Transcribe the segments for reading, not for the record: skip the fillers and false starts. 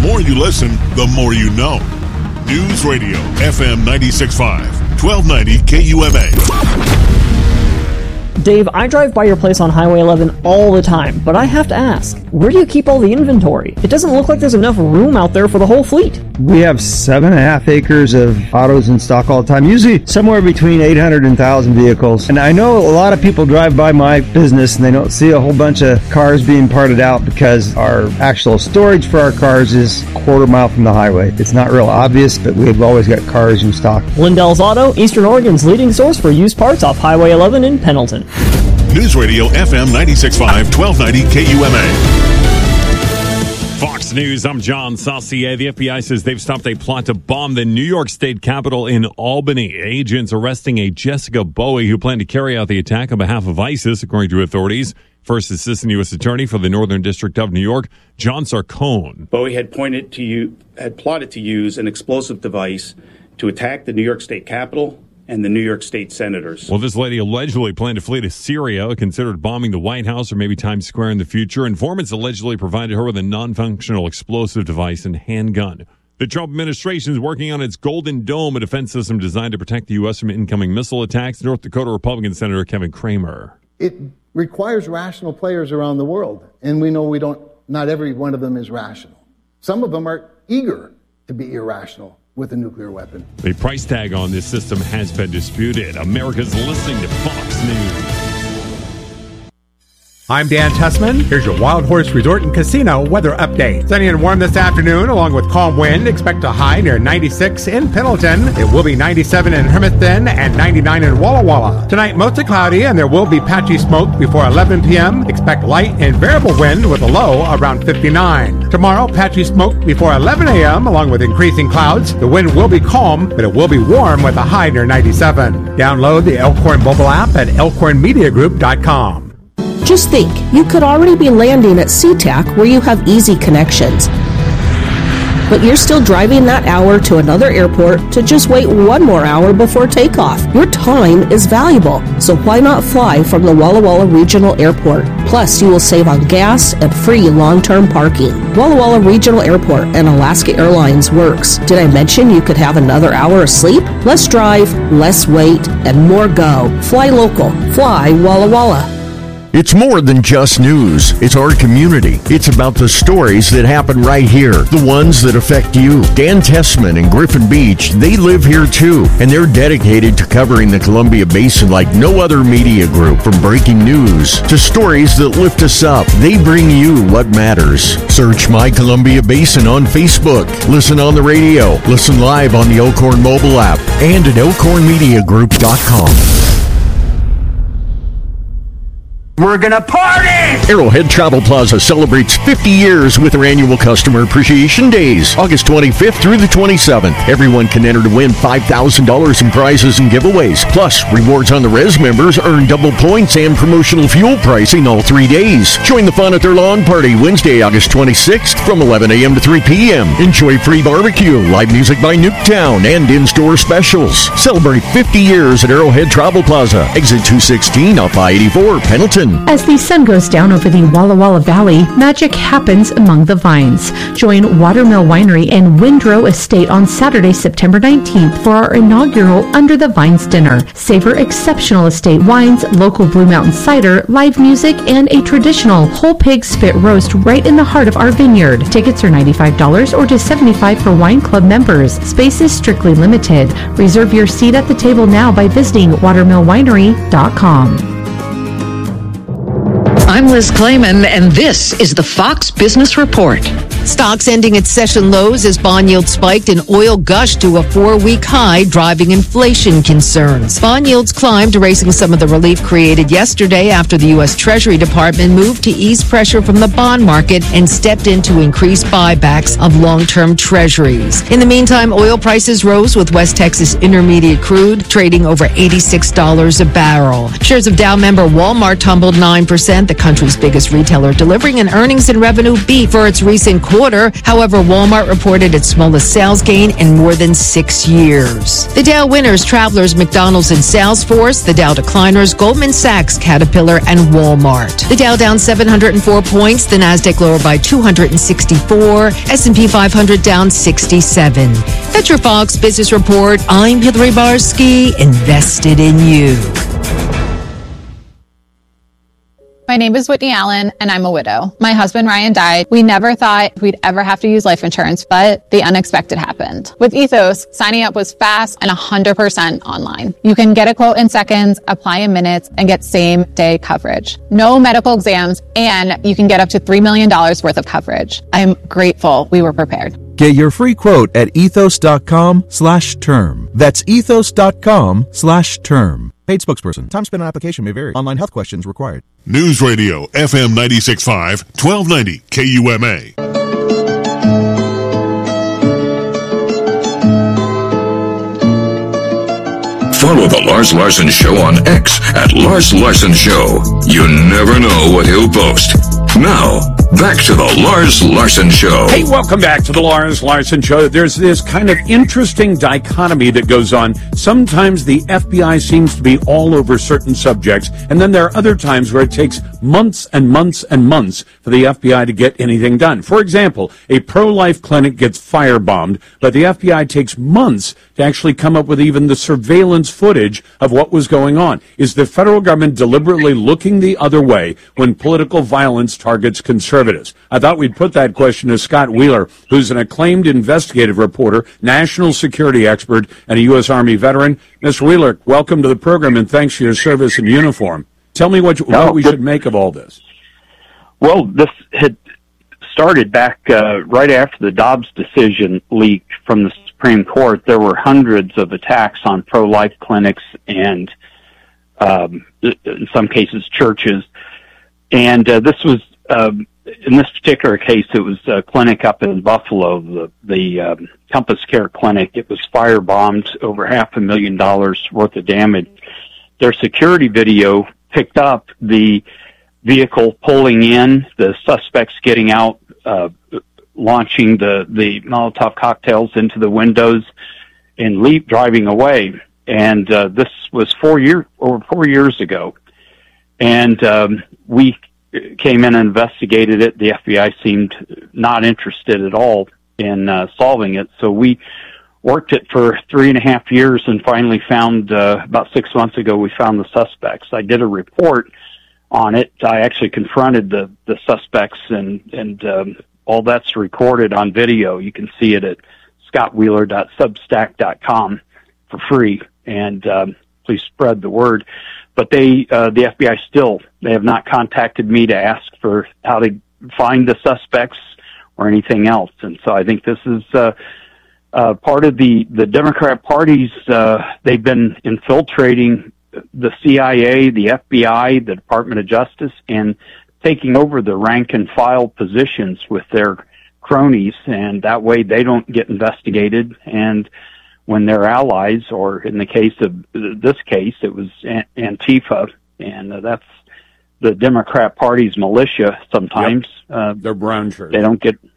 more you listen, the more you know. News Radio, FM 96.5, 1290 KUMA. Dave, I drive by your place on Highway 11 all the time, but I have to ask, where do you keep all the inventory? It doesn't look like there's enough room out there for the whole fleet. We have 7.5 acres of autos in stock all the time, usually somewhere between 800 and 1,000 vehicles. And I know a lot of people drive by my business and they don't see a whole bunch of cars being parted out because our actual storage for our cars is a quarter mile from the highway. It's not real obvious, but we've always got cars in stock. Lindell's Auto, Eastern Oregon's leading source for used parts off Highway 11 in Pendleton. News Radio FM 96.5, 1290 KUMA. Fox News, I'm John Saucier. The FBI says they've stopped a plot to bomb the New York State Capitol in Albany. Agents arresting a Jessica Bowie who planned to carry out the attack on behalf of ISIS, according to authorities. First Assistant U.S. Attorney for the Northern District of New York, John Sarcone. Bowie had plotted to use an explosive device to attack the New York State Capitol and the New York State senators. Well, this lady allegedly planned to flee to Syria, considered bombing the White House or maybe Times Square in the future. Informants allegedly provided her with a non-functional explosive device and handgun. The Trump administration is working on its Golden Dome, a defense system designed to protect the U.S. from incoming missile attacks. North Dakota Republican Senator Kevin Cramer. It requires rational players around the world, and we know not every one of them is rational. Some of them are eager to be irrational with a nuclear weapon. The price tag on this system has been disputed. America's listening to Fox News. I'm Dan Tessman. Here's your Wild Horse Resort and Casino weather update. Sunny and warm this afternoon, along with calm wind. Expect a high near 96 in Pendleton. It will be 97 in Hermiston and 99 in Walla Walla. Tonight, mostly cloudy, and there will be patchy smoke before 11 p.m. Expect light and variable wind with a low around 59. Tomorrow, patchy smoke before 11 a.m. along with increasing clouds. The wind will be calm, but it will be warm with a high near 97. Download the Elkhorn mobile app at elkhornmediagroup.com. Just think, you could already be landing at SeaTac where you have easy connections. But you're still driving that hour to another airport to just wait one more hour before takeoff. Your time is valuable, so why not fly from the Walla Walla Regional Airport? Plus, you will save on gas and free long-term parking. Walla Walla Regional Airport and Alaska Airlines works. Did I mention you could have another hour of sleep? Less drive, less wait, and more go. Fly local. Fly Walla Walla. It's more than just news. It's our community. It's about the stories that happen right here, the ones that affect you. Dan Tessman and Griffin Beach, they live here too, and they're dedicated to covering the Columbia Basin like no other media group. From breaking news to stories that lift us up, they bring you what matters. Search My Columbia Basin on Facebook. Listen on the radio. Listen live on the Elkhorn mobile app and at elkhornmediagroup.com. We're gonna party! Arrowhead Travel Plaza celebrates 50 years with their annual Customer Appreciation Days, August 25th through the 27th. Everyone can enter to win $5,000 in prizes and giveaways. Plus, rewards on the Res members earn double points and promotional fuel pricing all 3 days. Join the fun at their lawn party Wednesday, August 26th from 11 a.m. to 3 p.m. Enjoy free barbecue, live music by Nuketown, and in-store specials. Celebrate 50 years at Arrowhead Travel Plaza, exit 216 off I-84, Pendleton. As the sun goes down over the Walla Walla Valley, magic happens among the vines. Join Watermill Winery and Windrow Estate on Saturday, September 19th for our inaugural Under the Vines dinner. Savor exceptional estate wines, local Blue Mountain cider, live music, and a traditional whole pig spit roast right in the heart of our vineyard. Tickets are $95 or just $75 for wine club members. Space is strictly limited. Reserve your seat at the table now by visiting watermillwinery.com. I'm Liz Clayman, and this is the Fox Business Report. Stocks ending at session lows as bond yields spiked and oil gushed to a 4-week high, driving inflation concerns. Bond yields climbed, erasing some of the relief created yesterday after the U.S. Treasury Department moved to ease pressure from the bond market and stepped in to increase buybacks of long-term treasuries. In the meantime, oil prices rose with West Texas Intermediate crude trading over $86 a barrel. Shares of Dow member Walmart tumbled 9%, the country's biggest retailer delivering an earnings and revenue beat for its recent quarter. quarter. However, Walmart reported its smallest sales gain in more than 6 years. The Dow winners, Travelers, McDonald's, and Salesforce. The Dow decliners, Goldman Sachs, Caterpillar, and Walmart. The Dow down 704 points. The Nasdaq lower by 264. S&P 500 down 67. That's your Fox Business Report. I'm Hillary Barsky, invested in you. My name is Whitney Allen, and I'm a widow. My husband, Ryan, died. We never thought we'd ever have to use life insurance, but the unexpected happened. With Ethos, signing up was fast and 100% online. You can get a quote in seconds, apply in minutes, and get same-day coverage. No medical exams, and you can get up to $3 million worth of coverage. I'm grateful we were prepared. Get your free quote at ethos.com/term. That's ethos.com/term. Paid spokesperson. Time spent on application may vary. Online health questions required. News Radio, FM 96.5, 1290 KUMA. Follow The Lars Larson Show on X at Lars Larson Show. You never know what he'll post. Now, back to The Lars Larson Show. Hey, welcome back to The Lars Larson Show. There's this kind of interesting dichotomy that goes on. Sometimes the FBI seems to be all over certain subjects, and then there are other times where it takes months and months and months for the FBI to get anything done. For example, a pro-life clinic gets firebombed, but the FBI takes months to actually come up with even the surveillance footage of what was going on. Is the federal government deliberately looking the other way when political violence targets conservatives? I thought we'd put that question to Scott Wheeler, who's an acclaimed investigative reporter, national security expert, and a U.S. Army veteran. Mr. Wheeler, welcome to the program, and thanks for your service in uniform. Tell me what we should make of all this. Well, this had started back right after the Dobbs decision leaked from the Supreme Court. There were hundreds of attacks on pro-life clinics and, in some cases, churches. And this was, in this particular case, it was a clinic up in Buffalo, the Compass Care Clinic. It was firebombed, over $500,000 worth of damage. Their security video picked up the vehicle pulling in, the suspects getting out, launching the Molotov cocktails into the windows and driving away. And this was over 4 years ago. And we came in and investigated it. The FBI seemed not interested at all in solving it. So we worked it for 3.5 years and finally found, about 6 months ago, we found the suspects. I did a report on it. I actually confronted the suspects, and all that's recorded on video. You can see it at scottwheeler.substack.com for free, and please spread the word. But the FBI they have not contacted me to ask for how to find the suspects or anything else. And so I think this is part of the Democrat parties. They've been infiltrating the CIA, the FBI, the Department of Justice, and taking over the rank and file positions with their cronies, and that way they don't get investigated. And when their allies, or in the case of this case, it was Antifa, and that's the Democrat Party's militia sometimes. Yep. They're brown shirts. They don't get,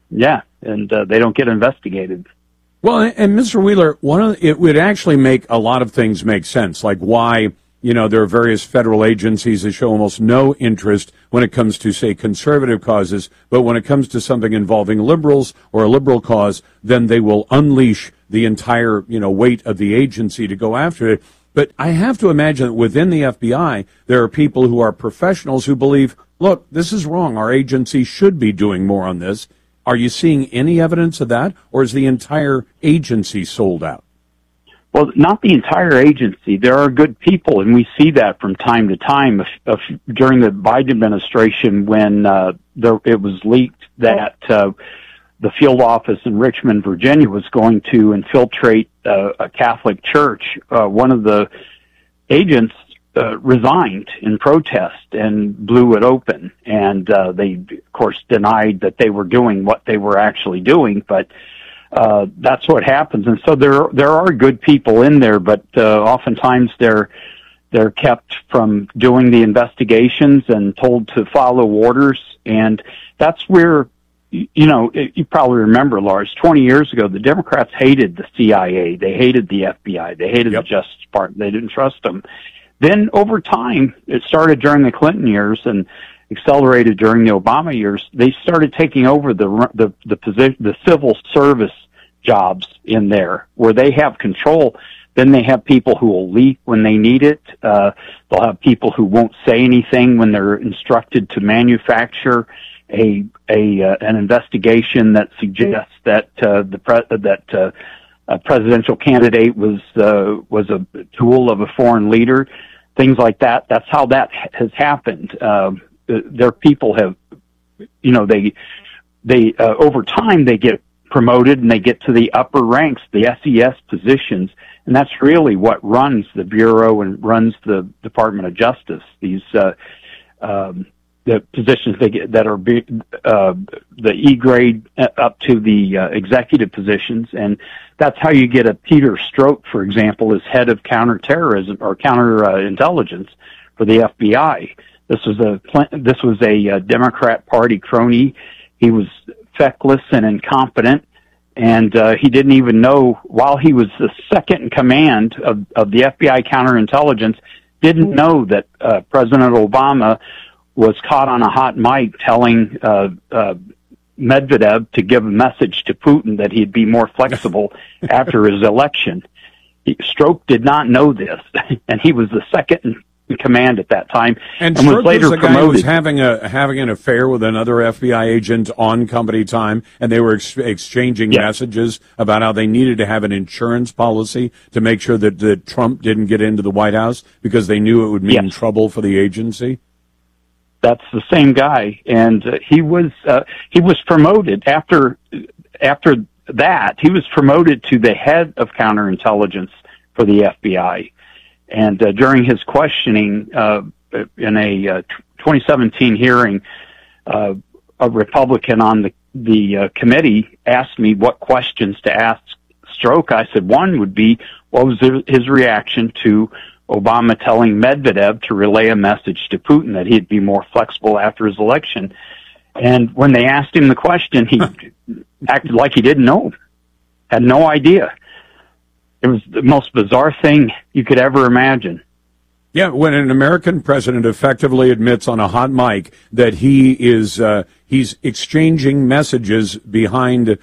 they don't get investigated. Well, and Mr. Wheeler, it would actually make a lot of things make sense, like why, there are various federal agencies that show almost no interest when it comes to, say, conservative causes, but when it comes to something involving liberals or a liberal cause, then they will unleash the entire, weight of the agency to go after it. But I have to imagine that within the FBI, there are people who are professionals who believe, look, this is wrong. Our agency should be doing more on this. Are you seeing any evidence of that, or is the entire agency sold out? Well, not the entire agency. There are good people, and we see that from time to time. During the Biden administration, when it was leaked that the field office in Richmond, Virginia, was going to infiltrate a Catholic church, one of the agents resigned in protest and blew it open. And they, of course, denied that they were doing what they were actually doing, but that's what happens. And so there are good people in there, but oftentimes they're kept from doing the investigations and told to follow orders. And that's where you probably remember, Lars, 20 years ago, the Democrats hated the CIA. They hated the FBI. They hated the Justice Department. They didn't trust them. Then over time, it started during the Clinton years and accelerated during the Obama years. They started taking over the civil service jobs in there where they have control. Then they have people who will leak when they need it. They'll have people who won't say anything when they're instructed to manufacture an investigation that suggests that a presidential candidate was a tool of a foreign leader. Things like that. That's how that has happened. Their people have, they over time they get promoted and they get to the upper ranks, the SES positions, and that's really what runs the Bureau and runs the Department of Justice. These the positions they get that are the E grade up to the executive positions, and that's how you get a Peter Strzok, for example, as head of counterterrorism or counterintelligence for the FBI. This was a Democrat Party crony. He was feckless and incompetent, and he didn't even know, while he was the second in command of the FBI counterintelligence, didn't know that President Obama was caught on a hot mic telling Medvedev to give a message to Putin that he'd be more flexible after his election. Strzok did not know this, and he was the second in command at that time, and was later the guy promoted. who was having an affair with another FBI agent on company time, and they were exchanging messages about how they needed to have an insurance policy to make sure that Trump didn't get into the White House because they knew it would mean trouble for the agency. That's the same guy, and he was promoted after that. He was promoted to the head of counterintelligence for the FBI, and during his questioning in a 2017 hearing, a Republican on the committee asked me what questions to ask Strzok. I said one would be, what was his reaction to Obama telling Medvedev to relay a message to Putin that he'd be more flexible after his election. And when they asked him the question, he acted like he didn't know, had no idea. It was the most bizarre thing you could ever imagine. Yeah, when an American president effectively admits on a hot mic that he is he's exchanging messages behind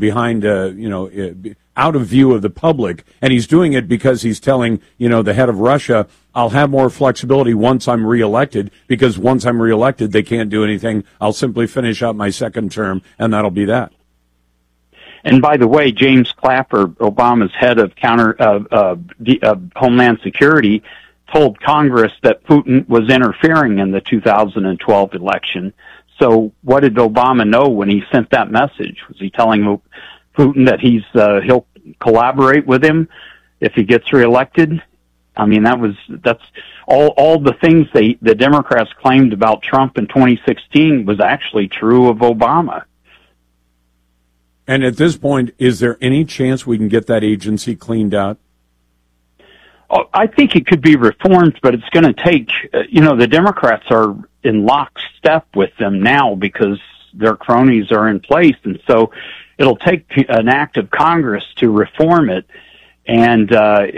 out of view of the public, and he's doing it because he's telling the head of Russia, I'll have more flexibility once I'm reelected, because once I'm reelected they can't do anything. I'll simply finish out my second term, and that'll be that. And by the way, James Clapper, Obama's head of Homeland Security, told Congress that Putin was interfering in the 2012 election. So what did Obama know when he sent that message? Was he telling Putin that he'll collaborate with him if he gets reelected? I mean, that's all the things the Democrats claimed about Trump in 2016 was actually true of Obama. And at this point, is there any chance we can get that agency cleaned out? Oh, I think it could be reformed, but it's going to take, the Democrats are in lockstep with them now because their cronies are in place. And so it'll take an act of Congress to reform it. And,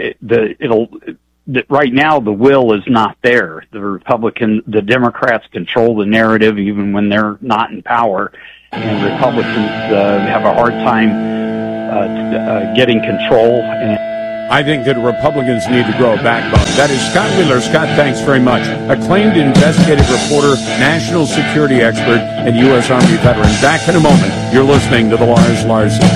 right now the will is not there. The Democrats control the narrative even when they're not in power. And Republicans have a hard time getting control. I think that Republicans need to grow a backbone. That is Scott Wheeler. Scott, thanks very much. Acclaimed investigative reporter, national security expert, and U.S. Army veteran. Back in a moment. You're listening to The Lars Larson